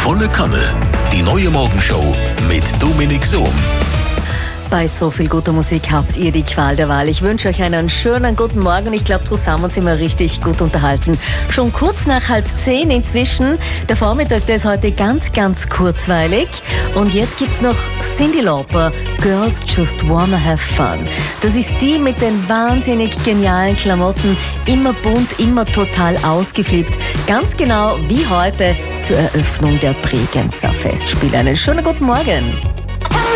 Volle Kanne. Die neue Morgenshow mit Dominik Sohm. Bei so viel guter Musik habt ihr die Qual der Wahl. Ich wünsche euch einen schönen guten Morgen und ich glaube, zusammen sind wir richtig gut unterhalten. Schon kurz nach 9:30 inzwischen. Der Vormittag, der ist heute ganz, ganz kurzweilig. Und jetzt gibt's noch Cyndi Lauper, Girls Just Wanna Have Fun. Das ist die mit den wahnsinnig genialen Klamotten, immer bunt, immer total ausgeflippt. Ganz genau wie heute zur Eröffnung der Bregenzer Festspiele. Einen schönen guten Morgen.